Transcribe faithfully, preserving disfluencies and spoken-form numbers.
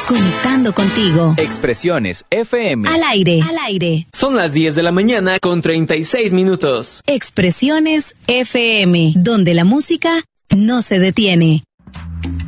conectando contigo. Expresiones F M. Al aire, al aire. Son las diez de la mañana con treinta y seis minutos. Expresiones F M, donde la música no se detiene.